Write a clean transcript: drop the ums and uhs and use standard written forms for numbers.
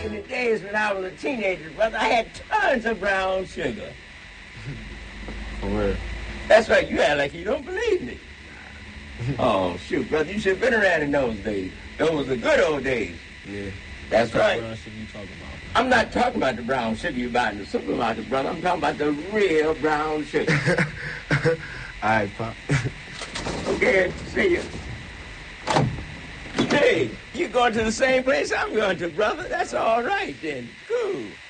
in the days when I was a teenager, brother, I had tons of brown sugar. For real. That's right. You act like you don't believe me. Oh, shoot, brother. You should have been around in those days. Those were the good old days. Yeah. That's right. What should you talking about? I'm not talking about the brown sugar you buy in the supermarket, brother. I'm talking about the real brown sugar. All right, Pop. Okay, see you. Hey, you going to the same place I'm going to, brother? That's all right, then. Cool.